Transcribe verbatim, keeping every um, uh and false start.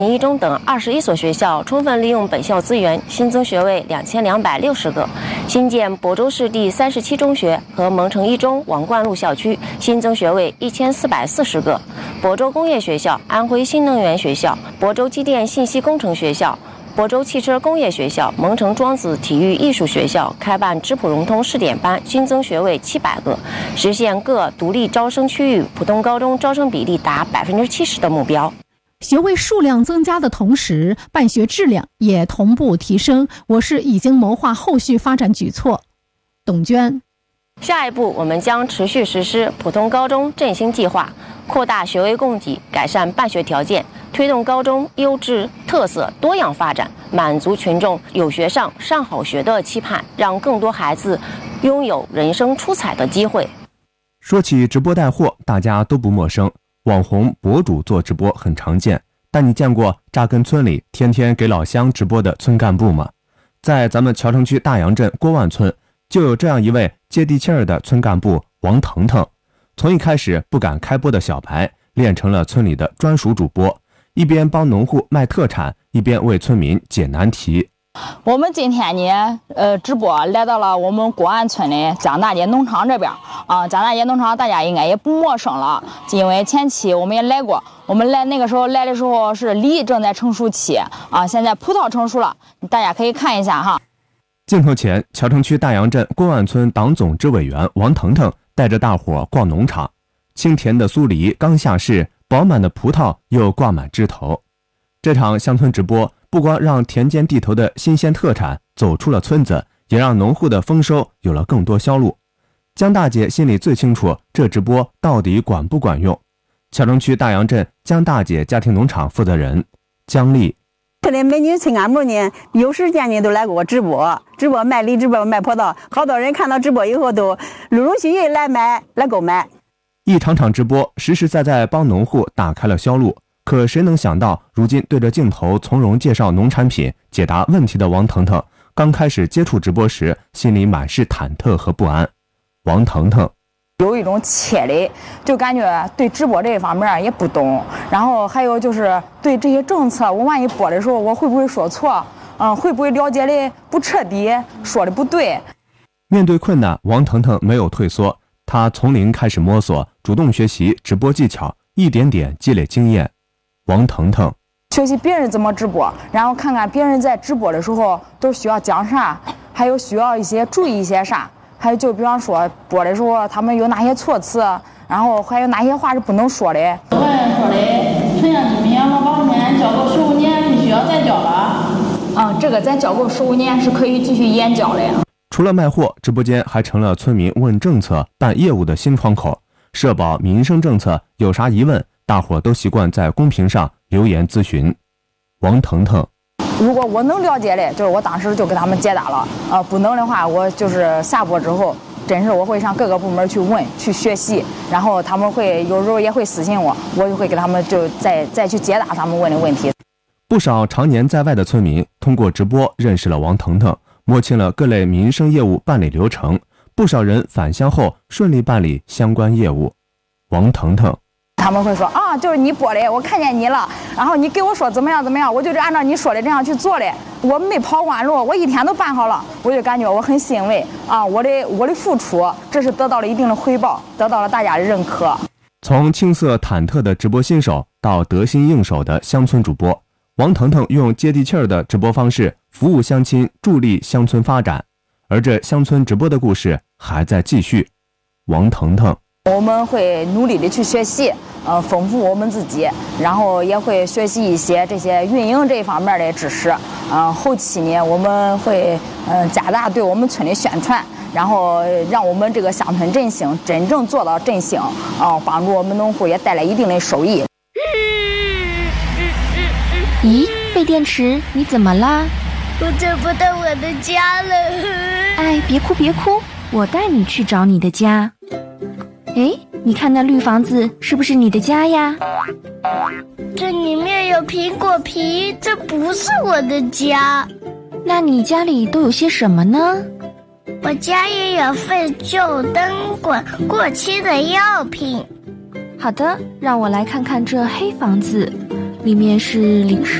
一中等二十一所学校充分利用本校资源，新增学位两千两百六十个，新建亳州市第三十七中学和蒙城一中王冠路校区，新增学位一千四百四十个。亳州工业学校、安徽新能源学校、亳州机电信息工程学校、亳州汽车工业学校、蒙城庄子体育艺术学校开办质朴融通试点班，新增学位七百个，实现各独立招生区域普通高中招生比例达百分之七十的目标。 学位数量增加的同时，办学质量也同步提升，我市已经谋划后续发展举措。董娟， 下一步我们将持续实施普通高中振兴计划，扩大学位供给，改善办学条件，推动高中优质、特色、多样发展，满足群众有学上、上好学的期盼，让更多孩子拥有人生出彩的机会。 说起直播带货，大家都不陌生。网红博主做直播很常见，但你见过扎根村里天天给老乡直播的村干部吗？在咱们谯城区大杨镇郭万村，就有这样一位接地气儿的村干部王腾腾。从一开始不敢开播的小白，练成了村里的专属主播，一边帮农户卖特产，一边为村民解难题。 我们今天呢，呃，直播来到了我们郭安村的江大街农场这边啊。江大街农场大家应该也不陌生了，因为前期我们也来过。我们来那个时候来的时候是梨正在成熟期啊，现在葡萄成熟了，大家可以看一下哈。 镜头前，谯城区大杨镇郭万村党总支委员王腾腾带着大伙逛农场，清甜的酥梨刚下市，饱满的葡萄又挂满枝头。这场乡村直播不光让田间地头的新鲜特产走出了村子，也让农户的丰收有了更多销路。江大姐心里最清楚这直播到底管不管用。谯城区大杨镇江大姐家庭农场负责人姜丽， 这里美女村干部呢，有时间呢都来给我直播，直播卖梨，直播卖葡萄，好多人看到直播以后都陆陆续续来买来购买。 一场场直播实实在在帮农户打开了销路。可谁能想到，如今对着镜头从容介绍农产品、解答问题的王腾腾，刚开始接触直播时，心里满是忐忑和不安。王腾腾有一种怯的，就感觉对直播这一方面也不懂，然后还有就是对这些政策，我万一播的时候，我会不会说错？嗯，会不会了解的不彻底，说的不对？ 面对困难，王腾腾没有退缩，他从零开始摸索，主动学习直播技巧，一点点积累经验。王腾腾学习别人怎么直播，然后看看别人在直播的时候都需要讲啥，还有需要一些注意一些啥，还有就比方说播的时候他们有哪些措辞，然后还有哪些话是不能说的。 我也说的，城乡居民养老保险交够十五年必须要再交了。 嗯，这个咱交够十五年是可以继续延交的。 除了卖货，直播间还成了村民问政策、办业务的新窗口。社保民生政策有啥疑问，大伙都习惯在公屏上留言咨询。王腾腾， 如果我能了解的，就是我当时就给他们解答了，呃，不能的话，我就是下播之后，真是我会上各个部门去问、去学习，然后他们会有时候也会私信我，我就会给他们就再再去解答他们问的问题。 不少常年在外的村民通过直播认识了王腾腾，摸清了各类民生业务办理流程。不少人返乡后顺利办理相关业务。王腾腾， 他们会说啊，就是你播的，我看见你了，然后你给我说怎么样怎么样，我就是按照你说的这样去做的，我没跑弯路，我一天都办好了，我就感觉我很欣慰啊，我的我的付出，这是得到了一定的回报，得到了大家的认可。 从青涩忐忑的直播新手到得心应手的乡村主播，王腾腾用接地气儿的直播方式服务乡亲，助力乡村发展。而这乡村直播的故事还在继续。王腾腾， 我们会努力的去学习，呃，丰富我们自己，然后也会学习一些这些运营这方面的知识。嗯、呃，后期呢，我们会嗯、呃、加大对我们村的宣传，然后让我们这个乡村振兴真正做到振兴，啊、呃，帮助我们农户也带来一定的收益。 咦，废电池，你怎么啦？ 我找不到我的家了。 哎，别哭别哭，我带你去找你的家。哎，你看那绿房子是不是你的家呀？ 这里面有苹果皮，这不是我的家。 那你家里都有些什么呢？ 我家也有废旧灯管、过期的药品。 好的，让我来看看这黑房子。 里面是零食。